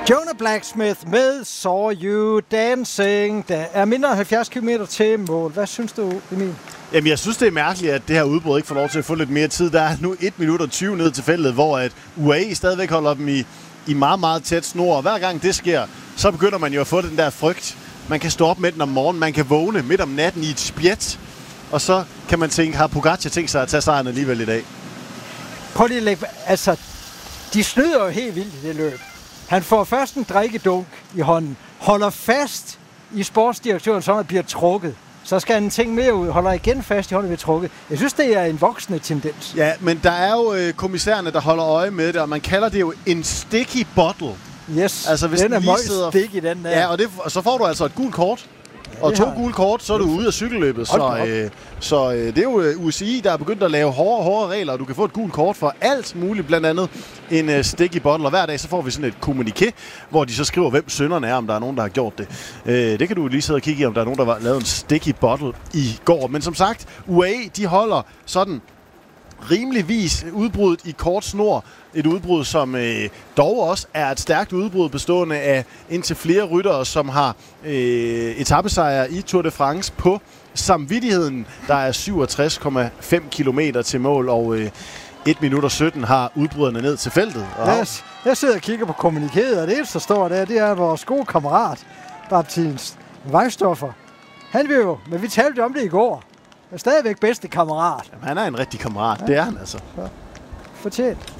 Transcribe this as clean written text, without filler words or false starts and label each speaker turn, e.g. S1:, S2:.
S1: Jonah Blacksmith med Saw You Dancing. Der er mindre end 70 km til mål. Hvad synes du, Emil?
S2: Jamen, jeg synes, det er mærkeligt, at det her udbrud ikke får lov til at få lidt mere tid. Der er nu 1 minut og 20 ned til feltet, hvor at UAE stadigvæk holder dem i meget, meget tæt snor. Og hver gang det sker, så begynder man jo at få den der frygt. Man kan stå op med den om morgenen, man kan vågne midt om natten i et spjæt. Og så kan man tænke, har Pogacar tænkt sig at tage sejren alligevel i dag?
S1: Prøv lige at lægge... Altså, de snyder jo helt vildt i det løb. Han får først en drikkedunk i hånden, holder fast i sportsdirektøren, så han bliver trukket. Så skal han en ting mere ud, holder igen fast i hånden, bliver trukket. Jeg synes, det er en voksende tendens.
S2: Ja, men der er jo kommissærerne, der holder øje med det, og man kalder det jo en sticky bottle.
S1: Yes,
S2: altså, hvis
S1: den er meget
S2: sidder...
S1: sticky, den der.
S2: Ja, og så får du altså et gult kort. Og 2 gule kort, så er du ude af cykelløbet. Så det er jo UCI, der er begyndt at lave hårde regler, og du kan få et gult kort for alt muligt, blandt andet en sticky bottle. Og hver dag så får vi sådan et kommuniké, hvor de så skriver, hvem synderne er, om der er nogen, der har gjort det. Det kan du lige sidde og kigge i, om der er nogen, der har lavet en sticky bottle i går. Men som sagt, UAE, de holder sådan rimeligvis udbruddet i kort snor. Et udbrud, som dog også er et stærkt udbrud, bestående af indtil flere ryttere, som har etapesejre i Tour de France på samvittigheden. Der er 67,5 kilometer til mål, og 1 minut og 17 har udbryderne ned til feltet.
S1: Jeg sidder og kigger på kommunikéet, og det eneste, der står der, det er vores gode kammerat, Baptiste Weisdorfer. Han vil jo, men vi talte om det i går, er stadigvæk bedste kammerat.
S2: Jamen, han er en rigtig kammerat, ja. Det er han altså.
S1: Fortjent.